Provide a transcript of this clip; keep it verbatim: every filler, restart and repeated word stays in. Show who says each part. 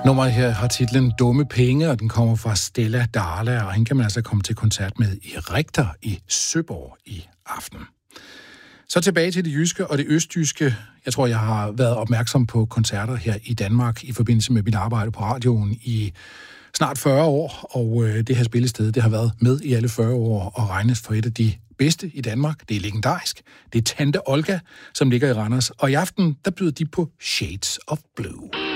Speaker 1: Nummeret her har titlen Dumme Penge, og den kommer fra Stella Darla, og hende kan man altså komme til koncert med i Richter i Søborg i aften. Så tilbage til det jyske og det østjyske. Jeg tror, jeg har været opmærksom på koncerter her i Danmark i forbindelse med mit arbejde på radioen i snart fyrre år, og det her spillested, det har været med i alle fyrre år og regnes for et af de bedste i Danmark. Det er legendarisk. Det er Tante Olga, som ligger i Randers, og i aften, der byder de på Shades of Blue.